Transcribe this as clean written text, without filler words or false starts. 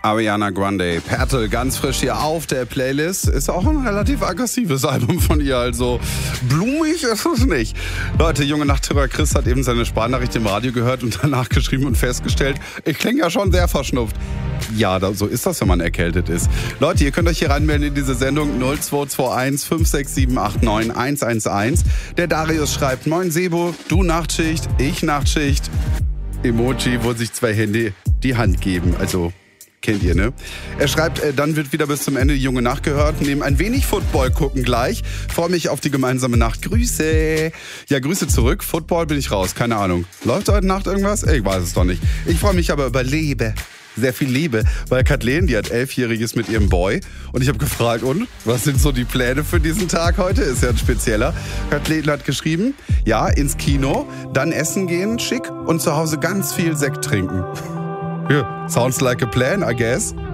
Ariana Grande, Pertel, ganz frisch hier auf der Playlist. Ist auch ein relativ aggressives Album von ihr, also blumig ist es nicht. Leute, Junge Nachtterror Chris hat eben seine Sprachnachricht im Radio gehört und danach geschrieben und festgestellt, ich klinge ja schon sehr verschnupft. Ja, so ist das, wenn man erkältet ist. Leute, ihr könnt euch hier reinmelden in diese Sendung 0221 567 89 111. Der Darius schreibt, moin Sebo, du Nachtschicht, ich Nachtschicht. Emoji, wo sich zwei Hände die Hand geben, also... Kennt ihr, ne? Er schreibt, dann wird wieder bis zum Ende die junge Nacht gehört. Nehmen ein wenig Football gucken gleich. Freue mich auf die gemeinsame Nacht. Grüße. Ja, Grüße zurück. Football bin ich raus. Keine Ahnung. Läuft heute Nacht irgendwas? Ich weiß es doch nicht. Ich freue mich aber über Liebe. Sehr viel Liebe. Weil Kathleen, die hat 11-Jähriges mit ihrem Boy. Und ich habe gefragt, und? Was sind so die Pläne für diesen Tag heute? Ist ja ein spezieller. Kathleen hat geschrieben, ja, ins Kino, dann essen gehen, schick und zu Hause ganz viel Sekt trinken. Yeah, sounds like a plan, I guess.